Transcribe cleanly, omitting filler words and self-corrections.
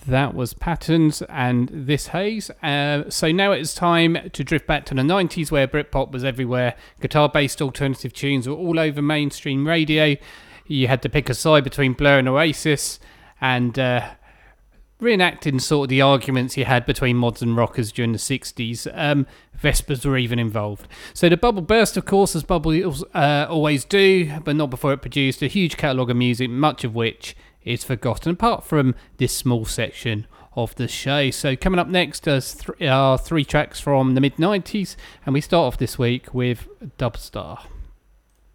That was Patterns and This Haze. So now it's time to drift back to the 90s, where Britpop was everywhere. Guitar-based alternative tunes were all over mainstream radio. You had to pick a side between Blur and Oasis, and reenacting sort of the arguments you had between mods and rockers during the 60s. Vespers were even involved. So the bubble burst, of course, as bubbles always do, but not before it produced a huge catalogue of music, much of which is forgotten, apart from this small section of the show. So coming up next are three tracks from the mid-90s, and we start off this week with Dubstar.